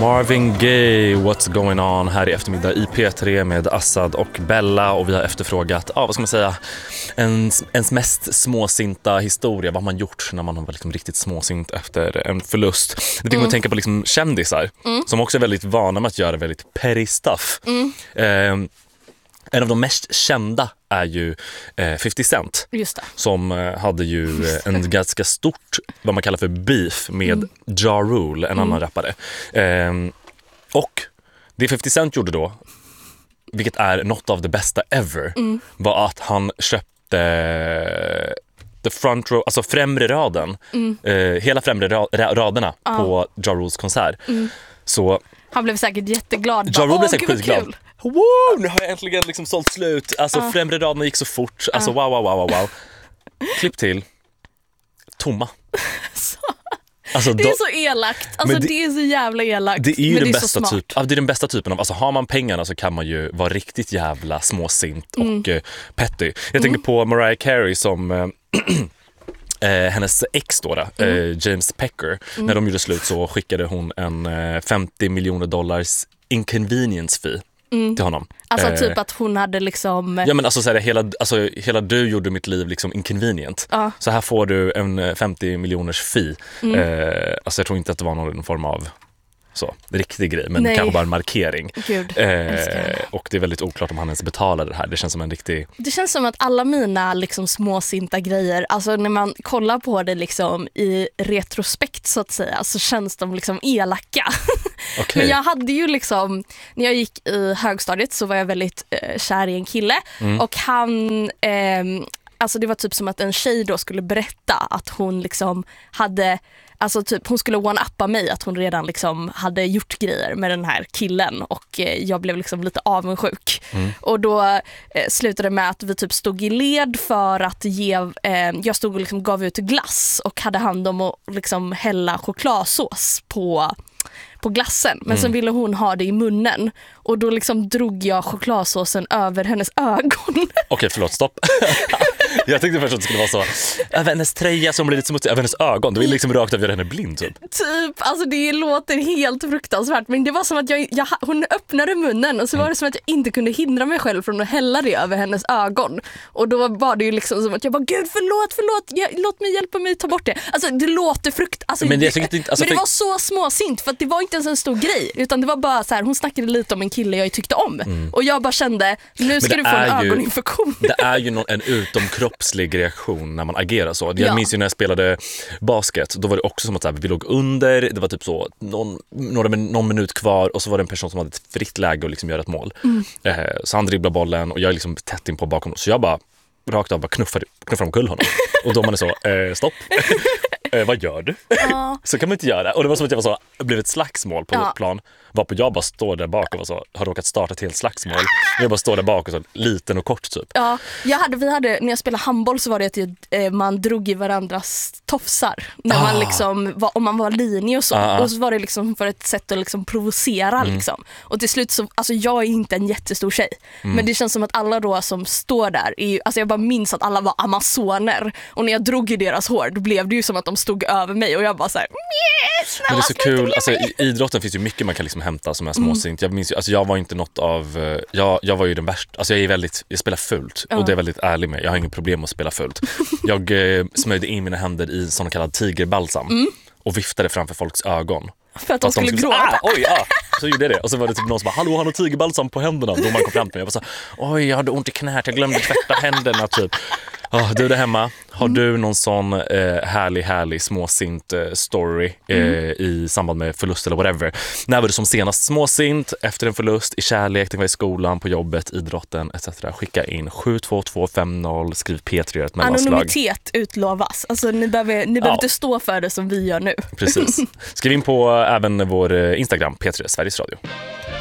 Marvin Gaye, What's Going On här i eftermiddag i P3 med Assad och Bella, och vi har efterfrågat, vad ska man säga, ens mest småsinta historia, vad man gjort när man var liksom riktigt småsint efter en förlust. Det fick man tänka på liksom kändisar som också är väldigt vana med att göra väldigt petty stuff. En av de mest kända är ju 50 Cent. Just det. Som hade ju en ganska stort, vad man kallar för beef med Ja Rule, en annan rappare. Och det 50 Cent gjorde då, vilket är något av det bästa ever, var att han köpte the front row, alltså främre raden, hela främre raderna på Ja Rules konsert. Så han blev säkert jätteglad. Ja Rule blev säkert skitglad. Wow, nu har jag äntligen liksom sålt slut. Alltså främre raderna gick så fort. Alltså wow. Klipp till tomma. Alltså, det är så elakt. Alltså det är så jävla elakt. Det är ju den bästa typen. Det är den bästa typen av, alltså har man pengarna så kan man ju vara riktigt jävla småsint och petty. Jag tänker på Mariah Carey som hennes ex då, James Pecker, när de gjorde slut så skickade hon en $50 miljoner inconvenience fee till honom. Alltså typ att hon hade liksom... Ja, men alltså, så här, hela du gjorde mitt liv liksom inconvenient. Så här får du en 50 miljoners fee. Alltså jag tror inte att det var någon form av så riktig grej, men kanske bara en markering. Gud, och det är väldigt oklart om han ens betalade det här. Det känns som en riktig... Det känns som att alla mina liksom småsinta grejer, alltså när man kollar på det liksom i retrospekt så att säga, så känns de liksom elaka. Okay. Men jag hade ju liksom, när jag gick i högstadiet så var jag väldigt kär i en kille och han... Alltså det var typ som att en tjej då skulle berätta att hon liksom hade, alltså typ hon skulle one-uppa mig, att hon redan liksom hade gjort grejer med den här killen, och jag blev liksom lite avundsjuk. Och då slutade det med att vi typ stod i led för att jag stod och liksom gav ut glass och hade hand om att liksom hälla chokladsås på glassen, men sen ville hon ha det i munnen, och då liksom drog jag chokladsåsen över hennes ögon. Okej, förlåt, stopp. Jag tänkte först att det skulle vara så över hennes tröja som blir lite smutsig, över hennes ögon. Du vill liksom rakt av göra henne blind typ. Alltså det låter helt fruktansvärt, men det var som att hon öppnade munnen och så var det som att jag inte kunde hindra mig själv från att hälla det över hennes ögon. Och då var det ju liksom som att jag bara, gud förlåt, låt mig hjälpa mig ta bort det. Alltså det låter fruktansvärt. Men det var så småsint, för att det var inte ens en stor grej, utan det var bara så här, hon snackade lite om en kille jag tyckte om. Och jag bara kände, nu ska du få en ögoninfektion. Det är ju en utomkroppslig reaktion när man agerar så. Jag minns ju när jag spelade basket, då var det också som att så här, vi låg under, det var typ så någon minut kvar, och så var det en person som hade ett fritt läge att liksom göra ett mål. Så han dribblade bollen och jag är liksom tätt in på bakom, så jag bara rakt av bara knuffar omkull honom. Och då man är så, stopp. Vad gör du? Så kan man inte göra. Och det var som att jag var så, blev ett slagsmål på plan. Varpå jag bara står där bak och var så, har råkat starta ett helt slagsmål. Jag bara står där bak och så liten och kort typ. Ja, vi hade när jag spelade handboll så var det att man drog i varandras tofsar när man liksom om man var linje och så. Och så var det liksom för ett sätt att liksom provocera liksom. Och till slut så, alltså jag är inte en jättestor tjej, men det känns som att alla då som står där alltså jag bara minns att alla var amazoner, och när jag drog i deras hår då blev det ju som att de stod över mig, och jag bara så här, men det är så kul, alltså i idrotten finns ju mycket man kan liksom hämta som är småsint. Jag minns ju, alltså jag var inte något av, jag var ju den värsta, alltså jag spelar fult, och det är väldigt ärlig med, jag har inget problem att spela fult. Jag smöjde in mina händer i sån kallad tigerbalsam och viftade framför folks ögon. För att de skulle gråta. Så gjorde jag det. Och så var det typ någon som bara, hallå, han har tigerbalsam på händerna. Då man kom fram till mig, jag var så, oj, jag hade ont i knät, jag glömde tvätta händerna typ. Du där hemma, har du någon sån härlig småsint story i samband med förlust eller whatever? När var du som senast småsint efter en förlust, i kärlek, det var i skolan, på jobbet, idrotten etc. Skicka in 72250, skriv P3 ett mellanslag. Anonymitet utlovas. Alltså ni behöver inte stå för det som vi gör nu. Precis. Skriv in på även vår Instagram, P3 Sveriges Radio.